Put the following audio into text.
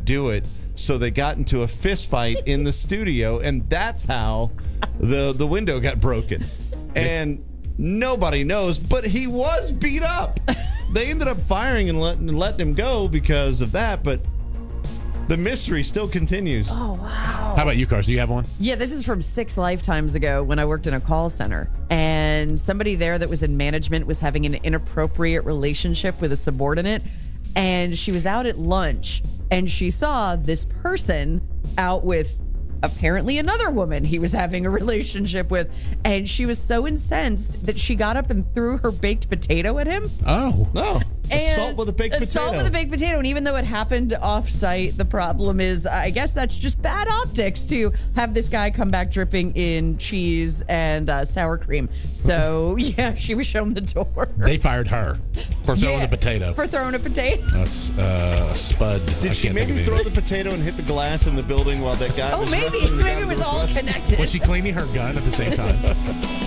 do it. So they got into a fist fight in the studio, and that's how the window got broken. And nobody knows, but he was beat up. They ended up firing and letting him go because of that, but the mystery still continues. Oh, wow. How about you, Carson? Do you have one? Yeah, this is from 6 lifetimes ago when I worked in a call center. And somebody there that was in management was having an inappropriate relationship with a subordinate. And she was out at lunch, and she saw this person out with apparently another woman he was having a relationship with. And she was so incensed that she got up and threw her baked potato at him. Oh. No. Assault with a baked potato. Assault with a baked potato. And even though it happened off-site, the problem is, I guess that's just bad optics to have this guy come back dripping in cheese and sour cream. So, yeah, she was shown the door. They fired her for throwing a potato. For throwing a potato. Spud. Did she maybe throw the potato and hit the glass in the building while that guy was Maybe wrestling the guy it was who all wrestling? connected. Was she cleaning her gun at the same time?